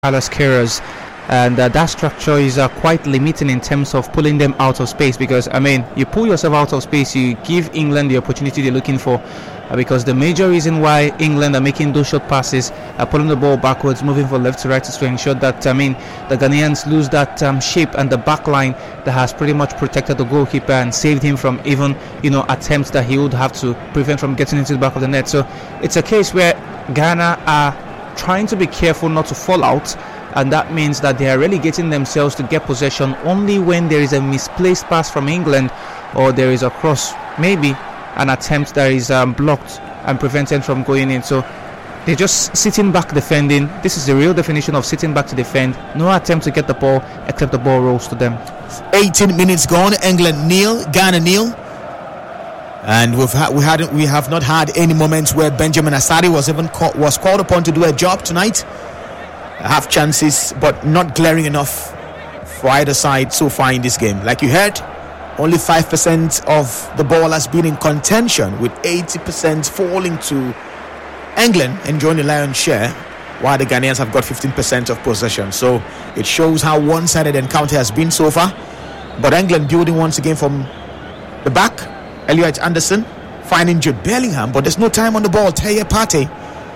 Carlos Queiroz. And that structure is quite limiting in terms of pulling them out of space, because you pull yourself out of space, you give England the opportunity they're looking for, because the major reason why England are making those short passes, pulling the ball backwards, moving from left to right, is to ensure that the Ghanaians lose that shape and the back line that has pretty much protected the goalkeeper and saved him from even attempts that he would have to prevent from getting into the back of the net. So it's a case where Ghana are trying to be careful not to fall out, and that means that they are relegating themselves to get possession only when there is a misplaced pass from England, or there is a cross, maybe an attempt that is blocked and prevented from going in. So they're just sitting back defending. This is the real definition of sitting back to defend. No attempt to get the ball, except the ball rolls to them. 18 minutes gone. England nil, Ghana nil. And we have not had any moments where Benjamin Asare was called upon to do a job tonight. Have chances, but not glaring enough for either side so far in this game. Like you heard, only 5% of the ball has been in contention, with 80% falling to England enjoying the lion's share, while the Ghanaians have got 15% of possession. So it shows how one-sided the encounter has been so far. But England building once again from the back. Elliot Anderson finding Jude Bellingham, but there's no time on the ball. Taya Partey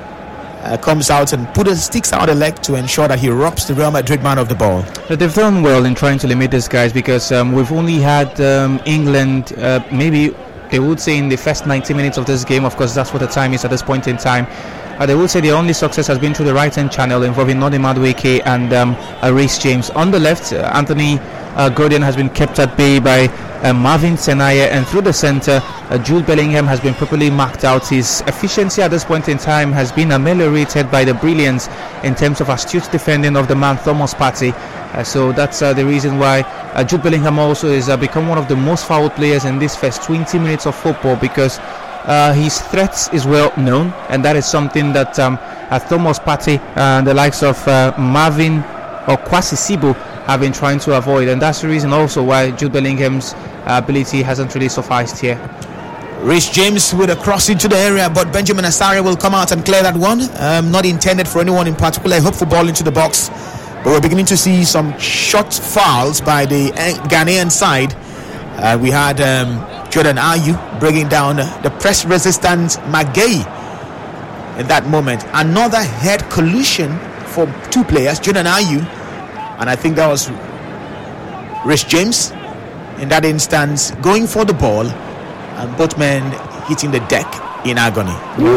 comes out and sticks out a leg to ensure that he robs the Real Madrid man of the ball. They've done well in trying to limit these guys, because we've only had England, maybe they would say in the first 90 minutes of this game. Of course, that's what the time is at this point in time. They would say the only success has been through the right-hand channel involving Noni Madueke and Reece James. On the left, Anthony Gordon has been kept at bay by Marvin Senaya, and through the centre, Jude Bellingham has been properly marked out. His efficiency at this point in time has been ameliorated by the brilliance in terms of astute defending of the man Thomas Partey. So that's the reason why Jude Bellingham also is become one of the most fouled players in this first 20 minutes of football, because his threats is well known, and that is something that Thomas Partey and the likes of Marvin or Kwasi Sibo have been trying to avoid, and that's the reason also why Jude Bellingham's ability hasn't really sufficed here. Reece James with a cross into the area, but Benjamin Asare will come out and clear that one. Not intended for anyone in particular. I hope for ball into the box, but we're beginning to see some short fouls by the Ghanaian side. We had Jordan Ayew bringing down the press-resistant Magay in that moment. Another head collision for two players, Jordan Ayew, and I think that was Reece James in that instance, going for the ball, and both men hitting the deck in agony.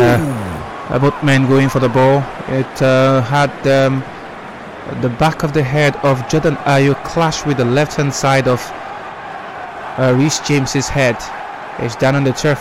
Both men going for the ball. It had the back of the head of Jordan Ayew clash with the left-hand side of Reece James's head. It's down on the turf,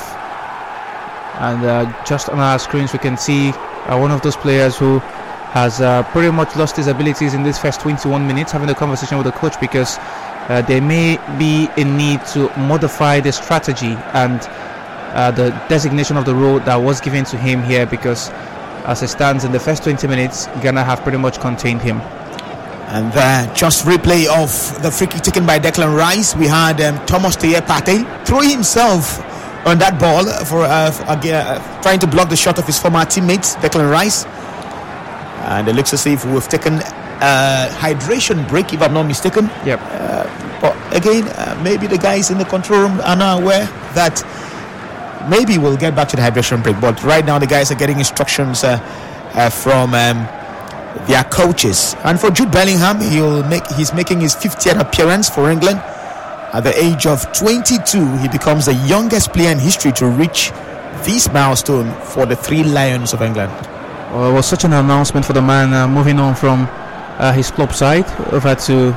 and just on our screens we can see one of those players who has pretty much lost his abilities in this first 21 minutes, having a conversation with the coach, because there may be a need to modify the strategy and the designation of the role that was given to him here, because as it stands in the first 20 minutes, Ghana have pretty much contained him. And just replay of the free kick taken by Declan Rice. We had Thomas Taya Partey throw himself on that ball for trying to block the shot of his former teammate Declan Rice. And it looks as if we've taken a hydration break, if I'm not mistaken. Yep. But again, maybe the guys in the control room are now aware that maybe we'll get back to the hydration break. But right now, the guys are getting instructions from their coaches. And for Jude Bellingham, he's making his 50th appearance for England. At the age of 22, he becomes the youngest player in history to reach this milestone for the Three Lions of England. Well, it was such an announcement for the man, moving on from his club side over to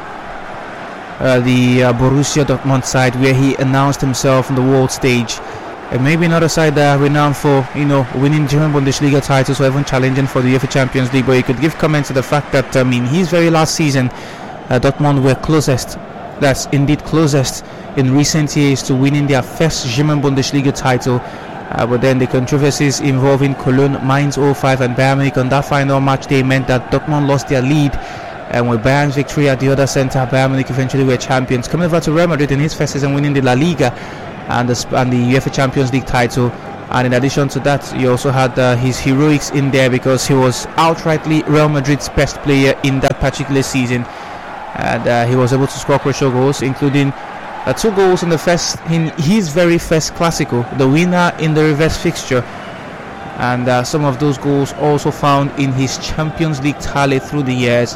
the Borussia Dortmund side, where he announced himself on the world stage. And maybe another side that are renowned for, winning German Bundesliga titles or even challenging for the UEFA Champions League. But you could give comment to the fact that, his very last season, Dortmund were closest. That's indeed closest in recent years to winning their first German Bundesliga title. But then the controversies involving Cologne, Mainz 05 and Bayern Munich on that final match day meant that Dortmund lost their lead. And with Bayern's victory at the other centre, Bayern Munich eventually were champions. Coming over to Real Madrid in his first season, winning the La Liga and the UEFA Champions League title. And in addition to that, you also had his heroics in there, because he was outrightly Real Madrid's best player in that particular season, and he was able to score crucial goals, including 2 goals in his very first Clásico, the winner in the reverse fixture, and some of those goals also found in his Champions League tally through the years.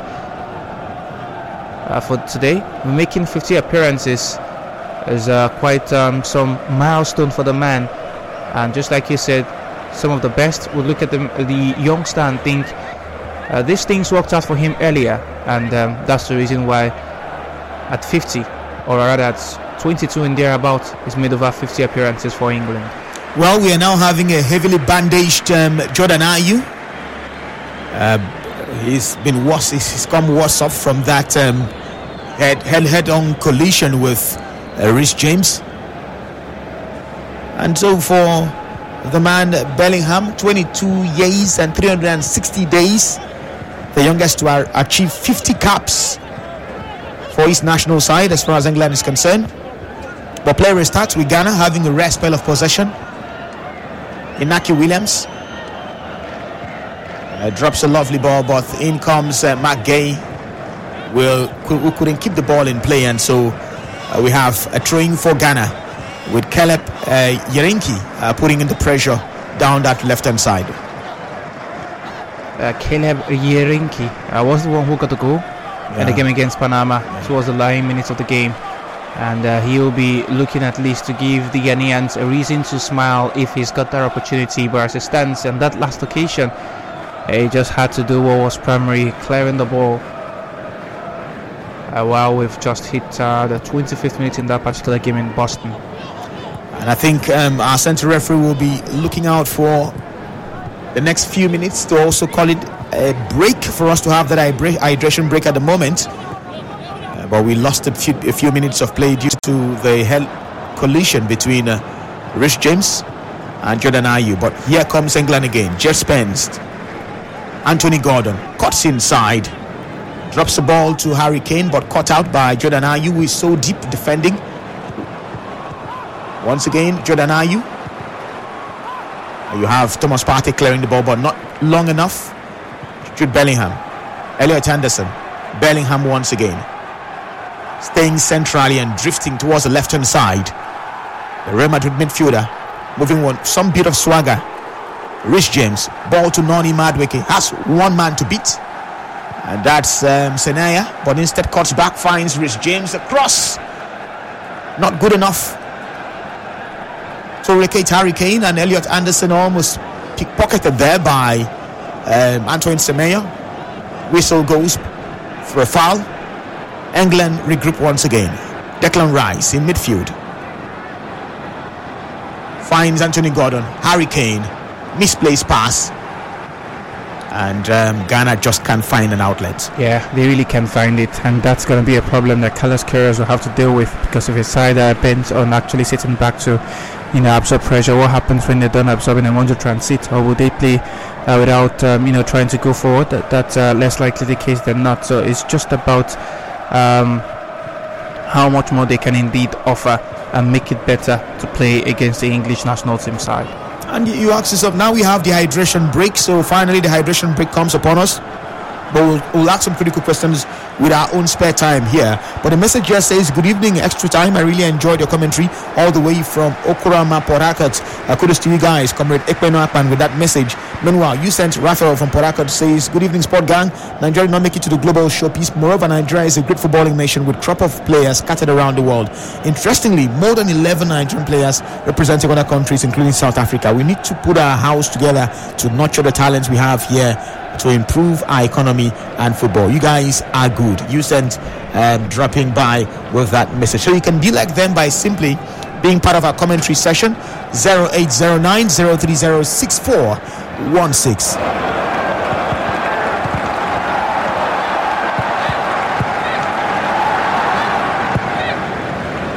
For today, making 50 appearances is quite some milestone for the man. And just like you said, some of the best would look at the youngster and think these things worked out for him earlier, and that's the reason why at 50, or rather at 22 and thereabout, he's made over 50 appearances for England. Well, we are now having a heavily bandaged Jordan Ayew. He's been worse. He's come worse off from that head-on collision with Reece James. And so for the man Bellingham, 22 years and 360 days, the youngest to achieve 50 caps for his national side as far as England is concerned. But play restarts with Ghana having a rare spell of possession. Inaki Williams drops a lovely ball, but in comes Mark Gay, who couldn't keep the ball in play, and so we have a throw-in for Ghana, with Caleb Yerinki putting in the pressure down that left-hand side. Caleb Yerinki was the one who got the goal in the game against Panama towards the lying minutes of the game, and he'll be looking at least to give the Ghanaians a reason to smile if he's got that opportunity. But as it stands, on that last occasion, he just had to do what was primary, clearing the ball. While we've just hit the 25th minute in that particular game in Boston. And I think our centre referee will be looking out for the next few minutes to also call it a break, for us to have that hydration break at the moment. But we lost a few minutes of play due to the collision between Reece James and Jordan Ayew. But here comes England again. Jet Spence, Anthony Gordon cuts inside, drops the ball to Harry Kane, but caught out by Jordan Ayew, who is so deep defending. Once again, Jordan Ayew. You have Thomas Partey clearing the ball, but not long enough. Jude Bellingham, Elliot Anderson, Bellingham once again, staying centrally and drifting towards the left-hand side. The Real Madrid midfielder moving on, some bit of swagger. Reece James, ball to Noni Madueke, has one man to beat, and that's Senaya, but instead cuts back, finds Reece James, the cross not good enough to relocate Harry Kane, and Elliot Anderson almost pickpocketed there by Antoine Semedo. Whistle goes for a foul. England regroup once again. Declan Rice in midfield finds Anthony Gordon. Harry Kane, misplaced pass, and Ghana just can't find an outlet. Yeah, they really can't find it, and that's going to be a problem that Carlos Queiroz will have to deal with, because if his side are bent on actually sitting back to absorb pressure, what happens when they're done absorbing and want to transit, or will they play without trying to go forward? That's less likely the case than not. So it's just about how much more they can indeed offer and make it better to play against the English national team side. And you ask yourself, now we have the hydration break, so finally the hydration break comes upon us. But we'll ask some critical questions with our own spare time here. But the message here says, good evening, extra time. I really enjoyed your commentary all the way from Okurama, Port Harcourt. Kudos to you guys, Comrade Ekpeno Akpan, with that message. Meanwhile, you sent Raphael from Port Harcourt, says, good evening, Sport Gang. Nigeria did not make it to the global showpiece. Moreover, Nigeria is a great footballing nation with crop of players scattered around the world. Interestingly, more than 11 Nigerian players representing other countries, including South Africa. We need to put our house together to nurture the talents we have here to improve our economy and football. You guys are good. You sent dropping by with that message. So you can be like them by simply being part of our commentary session. 0809 030 6416.